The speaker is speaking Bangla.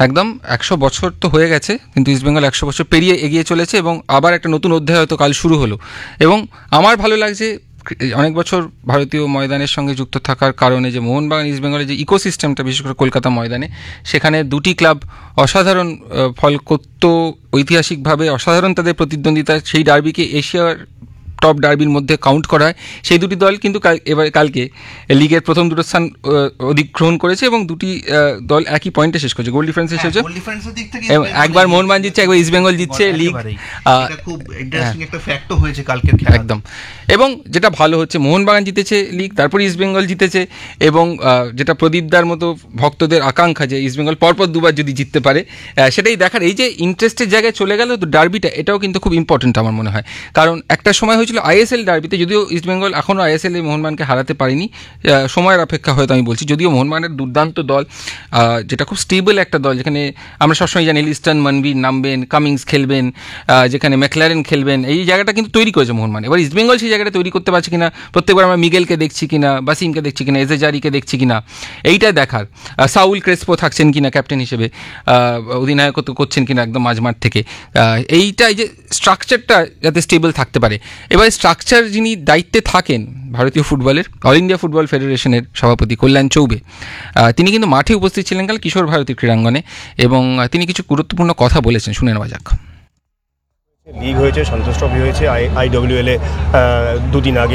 একদম 100 বছর তো হয়ে গেছে, কিন্তু ইস্টবেঙ্গল 100 বছর পেরিয়ে এগিয়ে চলেছে এবং আবার একটা নতুন অধ্যায় হয়তো কাল শুরু হলো। এবং আমার ভালো লাগছে অনেক বছর ভারতীয় ময়দানের সঙ্গে যুক্ত থাকার কারণে যে মোহনবাগান ইস্টবেঙ্গলের যে ইকোসিস্টেমটা, বিশেষ করে কলকাতা ময়দানে, সেখানে দুটি ক্লাব অসাধারণ ফল করত ঐতিহাসিকভাবে, অসাধারণ তাদের প্রতিদ্বন্দ্বিতা, সেই ডার্বিকে এশিয়ার টপ ডার্বির মধ্যে কাউন্ট করা হয়। সেই দুটি দল কিন্তু কালকে লিগের প্রথম দুটো স্থান অধিগ্রহণ করেছে এবং দুটি দল একই পয়েন্টে শেষ করেছে, গোল ডিফারেন্স শেষ হয়েছে। একবার মোহনবাগান জিতছে, একবার ইস্টবেঙ্গল জিতছে লিগ। খুব ইন্টারেস্টিং একটা ফ্যাক্টও হয়েছে কালকের খেলা। একদম। এবং যেটা ভালো হচ্ছে, মোহনবাগান জিতেছে লিগ, তারপর ইস্টবেঙ্গল জিতেছে, এবং যেটা প্রদীপদার মতো ভক্তদের আকাঙ্ক্ষা যে ইস্টবেঙ্গল পরপর দুবার যদি জিততে পারে, সেটাই দেখার। এই যে ইন্টারেস্টের জায়গায় চলে গেল তো ডার্বিটা, এটাও কিন্তু খুব ইম্পর্টেন্ট আমার মনে হয়। কারণ একটা সময় হয়েছিল আইএসএল ডার্বিতে, যদিও ইস্টবেঙ্গল এখনও আইএসএল এ মোহনবাগানকে হারাতে পারেনি, সময়ের অপেক্ষা হয়তো আমি বলছি। যদিও মোহনবাগানের দুর্দান্ত দল, যেটা খুব স্টেবল একটা দল, যেখানে আমরা সবসময় জানি লিস্টন মনবীর নামবেন, কামিংস খেলবেন, যেখানে ম্যাকলারেন খেলবেন, এই জায়গাটা কিন্তু তৈরি করেছে মোহনবাগান। এবার ইস্টবেঙ্গল সেই জায়গাটা তৈরি করতে পারছে কিনা, প্রত্যেকবার আমরা মিগেলকে দেখছি কিনা, বাসিমকে দেখছি কিনা, এজেজারিকে দেখছি কিনা, এইটা দেখার। সাউল ক্রেসপো থাকছেন কিনা ক্যাপ্টেন হিসেবে, অধিনায়কত্ব করছেন কিনা একদম মাঝমাঠ থেকে, এই যে স্ট্রাকচারটা যাতে স্টেবল থাকতে পারে। এবার স্ট্রাকচার যিনি দায়িত্বে থাকেন ভারতীয় ফুটবলের, অল ইন্ডিয়া ফুটবল ফেডারেশনের সভাপতি কল্যাণ চৌবে, তিনি কিন্তু মাঠে উপস্থিত ছিলেন কাল কিশোর ভারতী ক্রীড়াঙ্গনে, এবং তিনি কিছু গুরুত্বপূর্ণ কথা বলেছেন, শুনে নেওয়া যাক। লিগ হয়েছে, সন্তোষ ট্রফি হয়েছে, IWL এ দুদিন আগে